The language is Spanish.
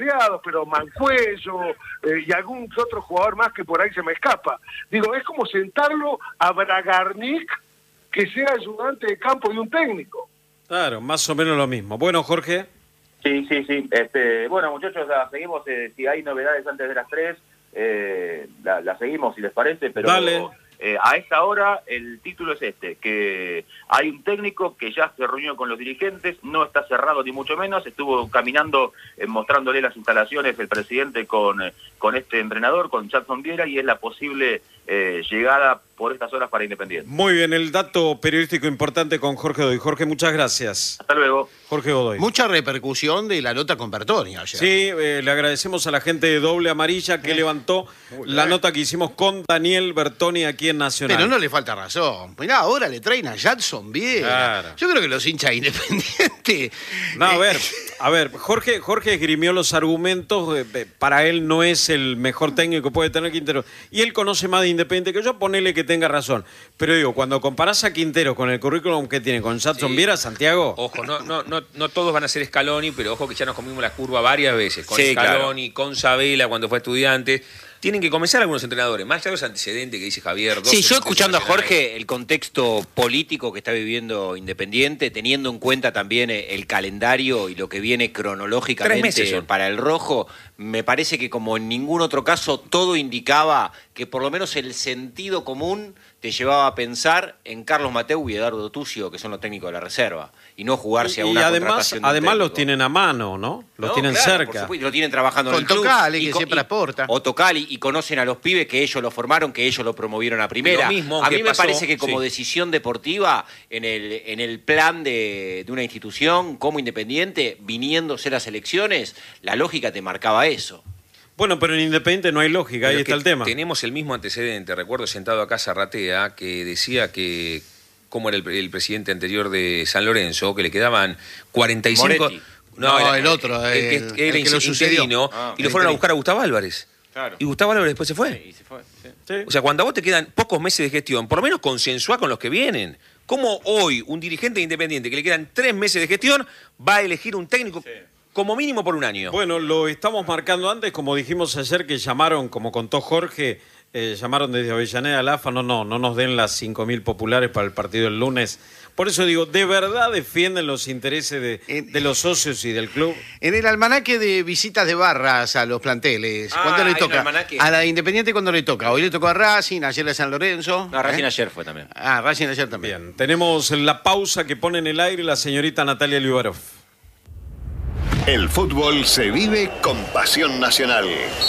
pero Mancuello y algún otro jugador más que por ahí se me escapa. Digo, es como sentarlo a Bragarnik que sea ayudante de campo de un técnico. Claro, más o menos lo mismo. Bueno, Jorge. Sí. Bueno, muchachos, la seguimos. Si hay novedades antes de las 3, la seguimos, si les parece. Pero dale. A esta hora el título es que hay un técnico que ya se reunió con los dirigentes, no está cerrado ni mucho menos, estuvo caminando, mostrándole las instalaciones el presidente con este entrenador, con Jackson Viera, y es la posible llegada por estas horas para Independiente. Muy bien, el dato periodístico importante con Jorge Godoy. Jorge, muchas gracias. Hasta luego. Jorge Godoy. Mucha repercusión de la nota con Bertoni ayer. Sí, le agradecemos a la gente de Doble Amarilla que levantó la nota que hicimos con Daniel Bertoni aquí en Nacional. Pero no le falta razón. Mirá, ahora le traen a Jackson Viera. Claro. Yo creo que los hinchas Independientes... No, a ver, Jorge esgrimió los argumentos, para él no es el mejor técnico que puede tener Quintero. Y él conoce más de Independiente que yo, ponele que tenga razón. Pero digo, cuando comparás a Quintero con el currículum que tiene con Jackson Viera, Santiago... Ojo, no todos van a ser Scaloni, pero ojo que ya nos comimos la curva varias veces. Con Scaloni, claro, con Sabela cuando fue estudiante. Tienen que comenzar algunos entrenadores, más allá de los antecedentes que dice Javier. Sí, yo escuchando a Jorge, el contexto político que está viviendo Independiente, teniendo en cuenta también el calendario y lo que viene cronológicamente para el rojo, me parece que como en ningún otro caso todo indicaba que por lo menos el sentido común te llevaba a pensar en Carlos Mateu y Eduardo Tucio, que son los técnicos de la reserva, y no jugarse a una contratación. Y además los tienen a mano, ¿no? Los tienen cerca. Lo tienen trabajando en el club. Con Tocali, que siempre aporta. O Tocali, y conocen a los pibes que ellos lo formaron, que ellos lo promovieron a primera. Mismo, a mí me parece que como decisión deportiva, en el plan de una institución como Independiente, viniéndose las elecciones, la lógica te marcaba eso. Bueno, pero en Independiente no hay lógica, ahí está el tema. Tenemos el mismo antecedente. Recuerdo sentado acá Zarratea que decía que, como era el presidente anterior de San Lorenzo, que le quedaban 45... Moretti. No, el otro, el que lo sucedió. Y lo fueron a buscar a Gustavo Álvarez. Claro. Y Gustavo Álvarez después se fue. Sí, se fue. Sí. O sea, cuando a vos te quedan pocos meses de gestión, por lo menos consensuá con los que vienen. ¿Cómo hoy un dirigente de Independiente que le quedan 3 meses de gestión va a elegir un técnico como mínimo por un año? Bueno, lo estamos marcando antes, como dijimos ayer que llamaron, como contó Jorge, llamaron desde Avellaneda al AFA, no nos den las 5.000 populares para el partido del lunes. Por eso digo, ¿de verdad defienden los intereses de los socios y del club? En el almanaque de visitas de barras a los planteles, ¿cuándo le toca? A la Independiente, ¿cuándo le toca? Hoy le tocó a Racing, ayer a San Lorenzo. No, Racing ayer fue también. Racing ayer también. Bien, tenemos la pausa que pone en el aire la señorita Natalia Liubarov. El fútbol se vive con pasión nacional.